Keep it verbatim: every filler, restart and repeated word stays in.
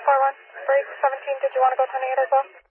four one, break seventeen, did you want to go twenty-eight as well?